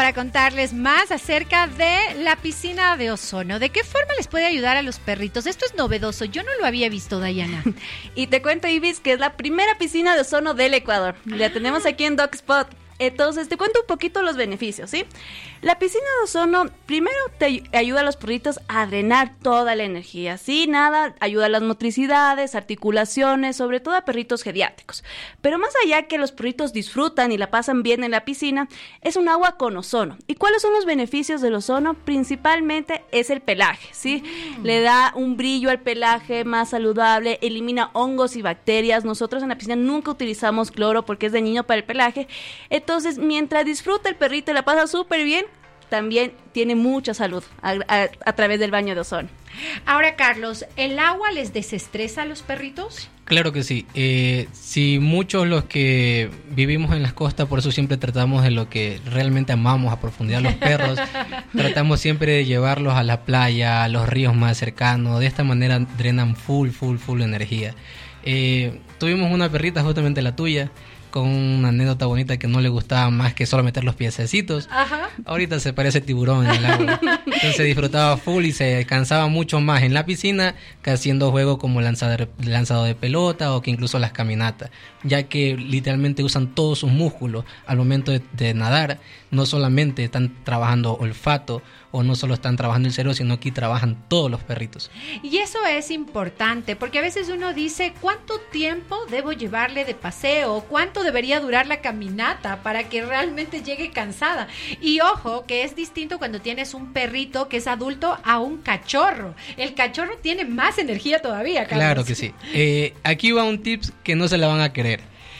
para contarles más acerca de la piscina de ozono. ¿De qué forma les puede ayudar a los perritos? Esto es novedoso, yo no lo había visto, Dayana. Y te cuento, Ibis, que es la primera piscina de ozono del Ecuador. La tenemos aquí en DocSpot. Entonces, te cuento un poquito los beneficios, ¿sí? La piscina de ozono, primero te ayuda a los perritos a drenar toda la energía, ¿sí? Nada, ayuda a las motricidades, articulaciones, sobre todo a perritos geriátricos. Pero más allá que los perritos disfrutan y la pasan bien en la piscina, es un agua con ozono. ¿Y cuáles son los beneficios del ozono? Principalmente es el pelaje, ¿sí? Le da un brillo al pelaje más saludable, elimina hongos y bacterias. Nosotros en la piscina nunca utilizamos cloro porque es dañino para el pelaje. Entonces, mientras disfruta el perrito y la pasa súper bien, también tiene mucha salud a través del baño de ozono. Ahora, Carlos, ¿el agua les desestresa a los perritos? Claro que sí. Si muchos los que vivimos en las costas, por eso siempre tratamos de lo que realmente amamos a profundidad los perros, tratamos siempre de llevarlos a la playa, a los ríos más cercanos. De esta manera drenan full energía. Tuvimos una perrita, justamente la tuya, con una anécdota bonita que no le gustaba más que solo meter los piececitos. Ajá. Ahorita se parece tiburón en el agua. Entonces disfrutaba full y se cansaba mucho más en la piscina que haciendo juegos como lanzado de pelota o que incluso las caminatas, ya que literalmente usan todos sus músculos al momento de nadar. No solamente están trabajando olfato o no solo están trabajando el cerebro, sino que trabajan todos los perritos. Y eso es importante, porque a veces uno dice, ¿cuánto tiempo debo llevarle de paseo? ¿Cuánto debería durar la caminata para que realmente llegue cansada? Y ojo, que es distinto cuando tienes un perrito que es adulto a un cachorro. El cachorro tiene más energía todavía, Carlos. Claro que sí. Aquí va un tip que no se la van a querer.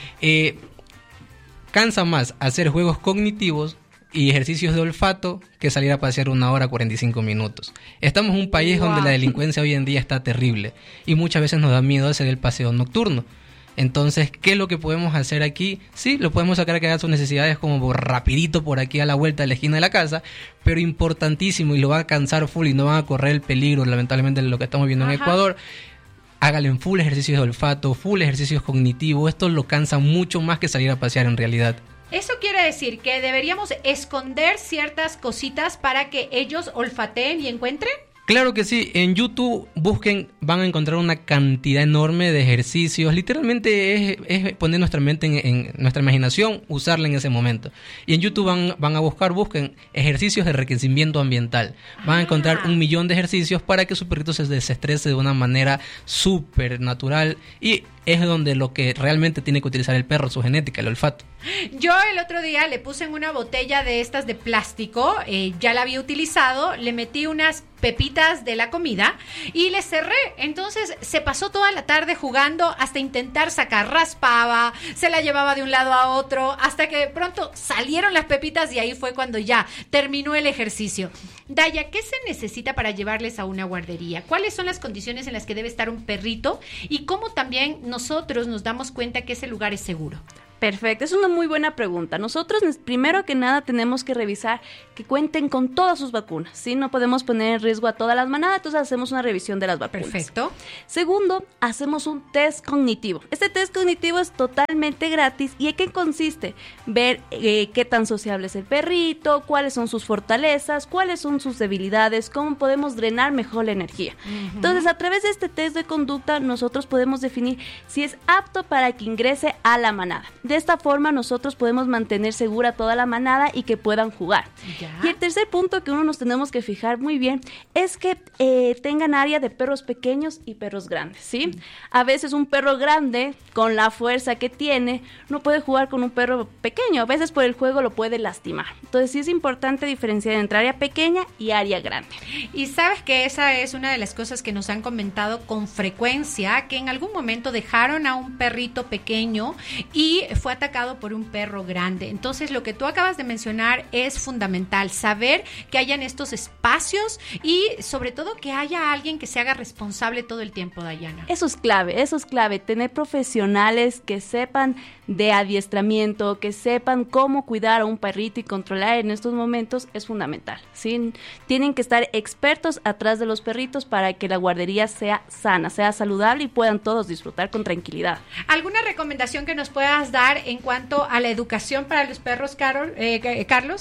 Cansa más hacer juegos cognitivos y ejercicios de olfato que salir a pasear 1 hora 45 minutos. Estamos en un país donde la delincuencia hoy en día está terrible y muchas veces nos da miedo hacer el paseo nocturno. Entonces, ¿qué es lo que podemos hacer aquí? Sí, lo podemos sacar a que haga sus necesidades como rapidito por aquí a la vuelta de la esquina de la casa, pero importantísimo, y lo va a cansar full y no van a correr el peligro, lamentablemente, de lo que estamos viendo en Ecuador. Hágale en full ejercicios de olfato, full ejercicios cognitivos. Esto lo cansa mucho más que salir a pasear en realidad. Eso quiere decir que deberíamos esconder ciertas cositas para que ellos olfateen y encuentren. Claro que sí, en YouTube van a encontrar una cantidad enorme de ejercicios. Literalmente es poner nuestra mente en nuestra imaginación, usarla en ese momento. Y en YouTube busquen ejercicios de enriquecimiento ambiental. Van a encontrar 1.000.000 de ejercicios para que su perrito se desestrese de una manera súper natural. Y es donde lo que realmente tiene que utilizar el perro, su genética, el olfato. Yo el otro día le puse en una botella de estas de plástico, ya la había utilizado, le metí unas pepitas de la comida y le cerré. Entonces se pasó toda la tarde jugando hasta intentar sacar, raspaba, se la llevaba de un lado a otro, hasta que de pronto salieron las pepitas y ahí fue cuando ya terminó el ejercicio. Daya, ¿qué se necesita para llevarles a una guardería? ¿Cuáles son las condiciones en las que debe estar un perrito? Y cómo también nosotros nos damos cuenta que ese lugar es seguro. Perfecto, es una muy buena pregunta. Nosotros, primero que nada, tenemos que revisar que cuenten con todas sus vacunas, ¿sí? No podemos poner en riesgo a todas las manadas, entonces hacemos una revisión de las vacunas. Perfecto. Segundo, hacemos un test cognitivo. Este test cognitivo es totalmente gratis. ¿Y en qué consiste? Ver qué tan sociable es el perrito, cuáles son sus fortalezas, cuáles son sus debilidades, cómo podemos drenar mejor la energía. Entonces, a través de este test de conducta, nosotros podemos definir si es apto para que ingrese a la manada. De esta forma nosotros podemos mantener segura toda la manada y que puedan jugar. ¿Ya? Y el tercer punto que uno nos tenemos que fijar muy bien es que tengan área de perros pequeños y perros grandes, ¿sí? A veces un perro grande, con la fuerza que tiene, no puede jugar con un perro pequeño. A veces por el juego lo puede lastimar. Entonces sí es importante diferenciar entre área pequeña y área grande. Y sabes que esa es una de las cosas que nos han comentado con frecuencia, que en algún momento dejaron a un perrito pequeño y fue atacado por un perro grande. Entonces, lo que tú acabas de mencionar es fundamental, saber que hayan estos espacios y sobre todo que haya alguien que se haga responsable todo el tiempo, Dayana. Eso es clave, tener profesionales que sepan de adiestramiento, que sepan cómo cuidar a un perrito y controlar en estos momentos es fundamental, ¿sí? Tienen que estar expertos atrás de los perritos para que la guardería sea sana, sea saludable y puedan todos disfrutar con tranquilidad. ¿Alguna recomendación que nos puedas dar en cuanto a la educación para los perros, Carlos?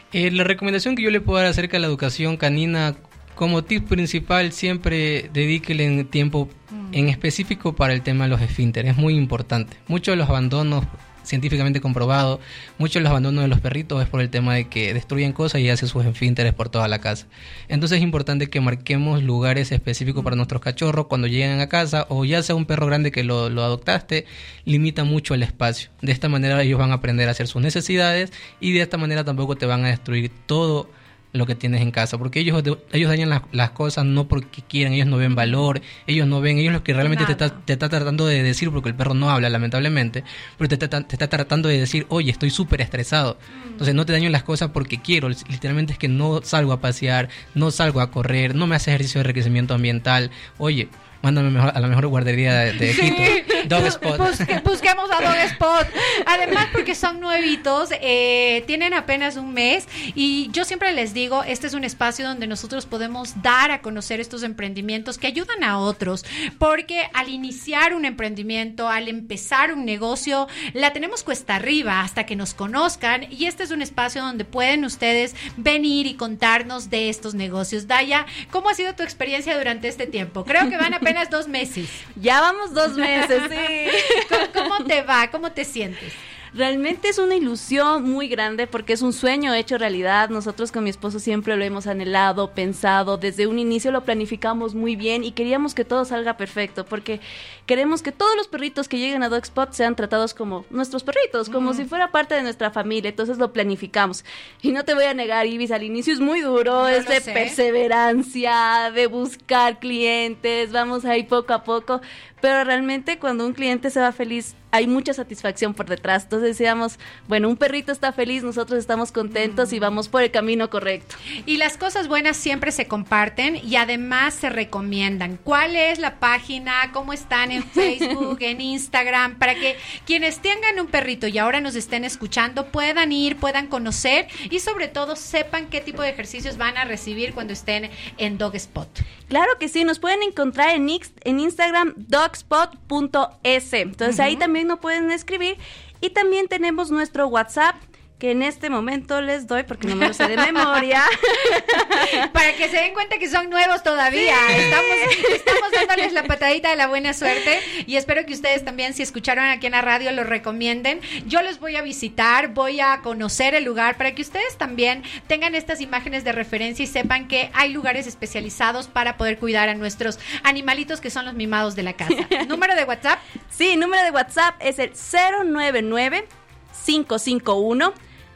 La recomendación que yo le puedo dar acerca de la educación canina, como tip principal, siempre dedíquenle tiempo en específico para el tema de los esfínteres. Es muy importante. Muchos de los abandonos, científicamente comprobado, muchos de los abandonos de los perritos es por el tema de que destruyen cosas y hacen sus esfínteres por toda la casa. Entonces es importante que marquemos lugares específicos para nuestros cachorros cuando lleguen a casa, o ya sea un perro grande que lo adoptaste, limita mucho el espacio. De esta manera ellos van a aprender a hacer sus necesidades y de esta manera tampoco te van a destruir todo lo que tienes en casa, porque ellos dañan las cosas no porque quieren, ellos no ven valor, ellos lo que realmente te está tratando de decir, porque el perro no habla lamentablemente, pero te está tratando de decir, oye, estoy súper estresado, entonces no te daño las cosas porque quiero, literalmente es que no salgo a pasear, no salgo a correr, no me hace ejercicio de enriquecimiento ambiental, oye, mándame a la mejor guardería de Quito. Dog Spot. Busquemos a Dog Spot. Además, porque son nuevitos, tienen apenas un mes, y yo siempre les digo, este es un espacio donde nosotros podemos dar a conocer estos emprendimientos que ayudan a otros, porque al iniciar un emprendimiento, al empezar un negocio, la tenemos cuesta arriba hasta que nos conozcan, y este es un espacio donde pueden ustedes venir y contarnos de estos negocios. Daya, ¿cómo ha sido tu experiencia durante este tiempo? Creo que van apenas 2 meses. Ya vamos 2 meses, sí. ¿Cómo te va? ¿Cómo te sientes? Realmente es una ilusión muy grande porque es un sueño hecho realidad. Nosotros con mi esposo siempre lo hemos anhelado, pensado, desde un inicio lo planificamos muy bien y queríamos que todo salga perfecto, porque queremos que todos los perritos que lleguen a Dog Spot sean tratados como nuestros perritos, como si fuera parte de nuestra familia. Entonces lo planificamos. Y no te voy a negar, Ibis, al inicio es muy duro, es de perseverancia, de buscar clientes, vamos ahí poco a poco, pero realmente cuando un cliente se va feliz, hay mucha satisfacción por detrás. Entonces decíamos, bueno, un perrito está feliz, nosotros estamos contentos y vamos por el camino correcto. Y las cosas buenas siempre se comparten y además se recomiendan. ¿Cuál es la página? ¿Cómo están en Facebook, en Instagram? Para que quienes tengan un perrito y ahora nos estén escuchando puedan ir, puedan conocer y sobre todo sepan qué tipo de ejercicios van a recibir cuando estén en Dog Spot. Claro que sí, nos pueden encontrar en Instagram dogspot.es. Entonces ahí también nos pueden escribir, y también tenemos nuestro WhatsApp, que en este momento les doy porque no me lo sé de memoria. Para que se den cuenta que son nuevos todavía. Sí. Estamos dándoles la patadita de la buena suerte y espero que ustedes también, si escucharon aquí en la radio, lo recomienden. Yo los voy a visitar, voy a conocer el lugar para que ustedes también tengan estas imágenes de referencia y sepan que hay lugares especializados para poder cuidar a nuestros animalitos que son los mimados de la casa. ¿Número de WhatsApp? Sí, número de WhatsApp es el 099-551-3057.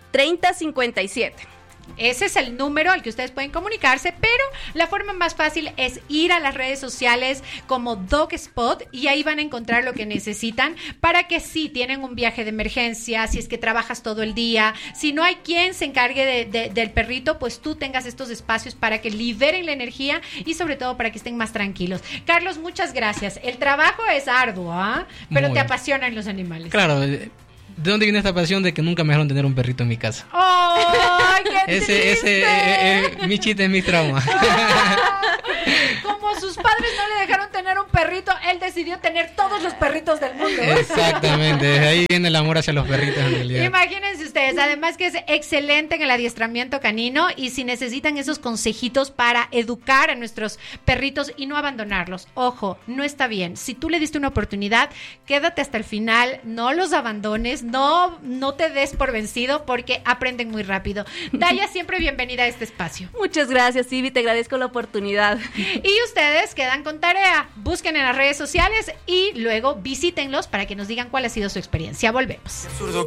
Ese es el número al que ustedes pueden comunicarse, pero la forma más fácil es ir a las redes sociales como Dog Spot y ahí van a encontrar lo que necesitan para que si tienen un viaje de emergencia, si es que trabajas todo el día, si no hay quien se encargue del perrito, pues tú tengas estos espacios para que liberen la energía y sobre todo para que estén más tranquilos. Carlos, muchas gracias. El trabajo es arduo, ¿ah? Pero te apasionan los animales. Claro. ¿De dónde viene esta pasión de que nunca me dejaron tener un perrito en mi casa? ¡Oh, qué ese mi chiste es mi trauma. Como sus padres no le dejaron tener un perrito, él decidió tener todos los perritos del mundo. Exactamente, desde ahí viene el amor hacia los perritos en realidad. Imagínense ustedes, además que es excelente en el adiestramiento canino y si necesitan esos consejitos para educar a nuestros perritos y no abandonarlos, ojo, no está bien. Si tú le diste una oportunidad, quédate hasta el final, no los abandones, no te des por vencido porque aprenden muy rápido. Daya, siempre bienvenida a este espacio. Muchas gracias, Ivy, te agradezco la oportunidad. Y ustedes quedan con tarea, busquen en las redes sociales y luego visítenlos para que nos digan cuál ha sido su experiencia. Volvemos.